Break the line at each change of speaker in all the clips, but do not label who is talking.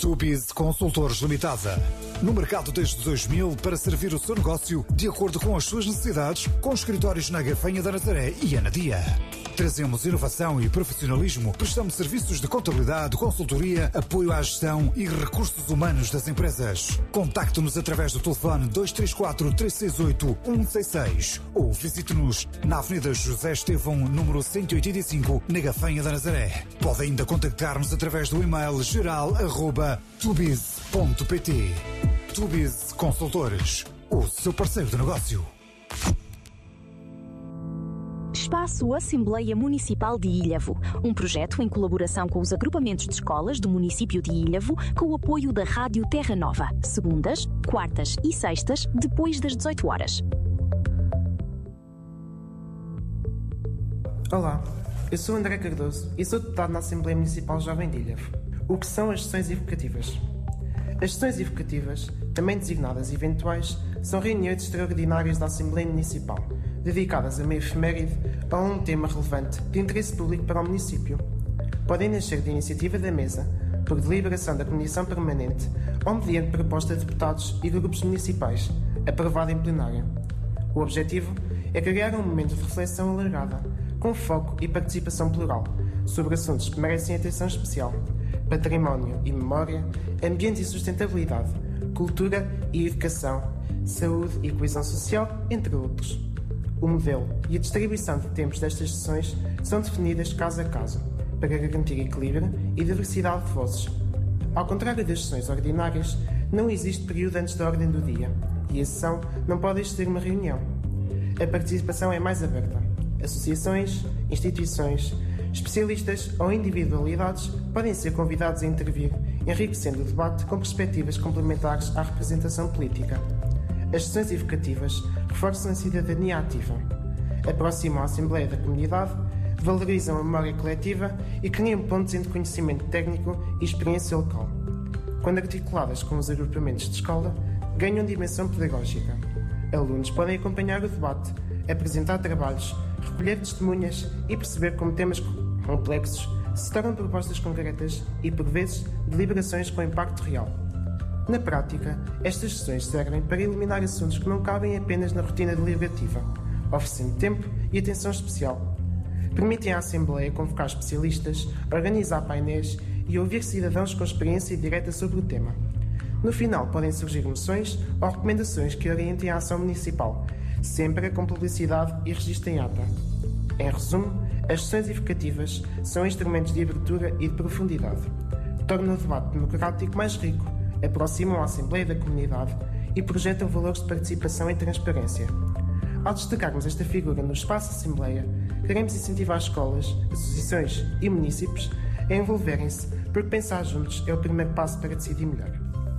Tubiz Consultores Limitada. No mercado desde 2000 para servir o seu negócio de acordo com as suas necessidades, com escritórios na Gafanha da Nazaré e Anadia. Trazemos inovação e profissionalismo, prestamos serviços de contabilidade, consultoria, apoio à gestão e recursos humanos das empresas. Contacte-nos através do telefone 234 368 166 ou visite-nos na Avenida José Estevão, número 185, na Gafanha da Nazaré. Pode ainda contactar-nos através do e-mail geral@tubiz.pt. Tubiz Consultores, o seu parceiro de negócio.
Espaço Assembleia Municipal de Ilhavo, um projeto em colaboração com os agrupamentos de escolas do município de Ilhavo, com o apoio da Rádio Terra Nova, segundas, quartas e sextas, depois das 18 horas.
Olá, eu sou André Cardoso e sou deputado na Assembleia Municipal Jovem de Ilhavo. O que são as sessões evocativas? As sessões evocativas, também designadas eventuais, são reuniões extraordinárias da Assembleia Municipal, dedicadas a uma efeméride ou a um tema relevante de interesse público para o município. Podem nascer de iniciativa da mesa, por deliberação da Comissão Permanente ou mediante proposta de deputados e grupos municipais, aprovada em plenário. O objetivo é criar um momento de reflexão alargada, com foco e participação plural, sobre assuntos que merecem atenção especial: património e memória, ambiente e sustentabilidade, cultura e educação, saúde e coesão social, entre outros. O modelo e a distribuição de tempos destas sessões são definidas caso a caso, para garantir equilíbrio e diversidade de vozes. Ao contrário das sessões ordinárias, não existe período antes da ordem do dia, e a sessão não pode existir uma reunião. A participação é mais aberta. Associações, instituições, especialistas ou individualidades podem ser convidados a intervir, enriquecendo o debate com perspectivas complementares à representação política. As sessões evocativas reforçam a cidadania ativa, aproximam a Assembleia da comunidade, valorizam a memória coletiva e criam pontos entre conhecimento técnico e experiência local. Quando articuladas com os agrupamentos de escola, ganham dimensão pedagógica. Alunos podem acompanhar o debate, apresentar trabalhos, recolher testemunhas e perceber como temas complexos se tornam propostas concretas e, por vezes, deliberações com impacto real. Na prática, estas sessões servem para eliminar assuntos que não cabem apenas na rotina deliberativa, oferecendo tempo e atenção especial. Permitem à Assembleia convocar especialistas, organizar painéis e ouvir cidadãos com experiência direta sobre o tema. No final, podem surgir moções ou recomendações que orientem a ação municipal, sempre com publicidade e registro em ata. Em resumo, as sessões evocativas são instrumentos de abertura e de profundidade. Tornam o debate democrático mais rico, aproximam a Assembleia da comunidade e projetam valores de participação e transparência. Ao destacarmos esta figura no espaço Assembleia, queremos incentivar escolas, associações e munícipes a envolverem-se, porque pensar juntos é o primeiro passo para decidir melhor.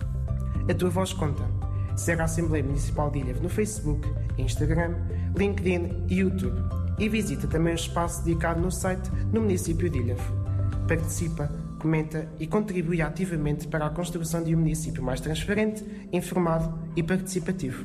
A tua voz conta. Segue a Assembleia Municipal de Ilhavo no Facebook, Instagram, LinkedIn e YouTube. E visita também o espaço dedicado no site no município de Ilhavo. Participa, comenta e contribui ativamente para a construção de um município mais transparente, informado e participativo.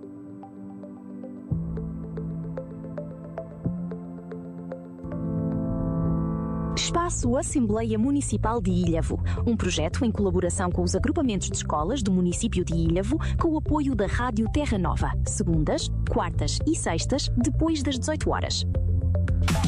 Espaço Assembleia Municipal de Ilhavo, um projeto em colaboração com os agrupamentos de escolas do município de Ilhavo, com o apoio da Rádio Terra Nova, segundas, quartas e sextas, depois das 18 horas.